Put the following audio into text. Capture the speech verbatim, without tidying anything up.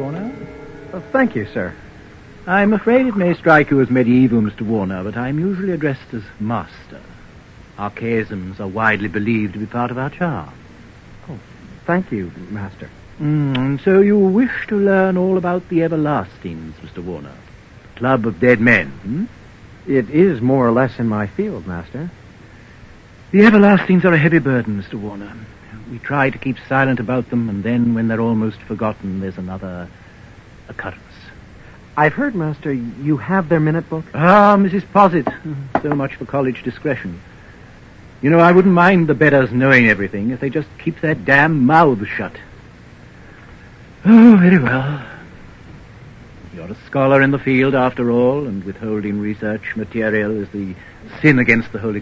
Warner. Uh, thank you, sir. I'm afraid it may strike you as medieval, Mister Warner, but I'm usually addressed as Master. Archaisms are widely believed to be part of our charm. Oh, thank you, Master. Mm, so you wish to learn all about the Everlastings, Mister Warner? The Club of Dead Men, hmm? It is more or less in my field, Master. The Everlastings are a heavy burden, Mister Warner. We try to keep silent about them, and then, when they're almost forgotten, there's another occurrence. I've heard, Master, you have their minute book? Ah, Missus Posset. So much for college discretion. You know, I wouldn't mind the bedders knowing everything if they just keep their damn mouths shut. Oh, very well. You're a scholar in the field, after all, and withholding research material is the sin against the Holy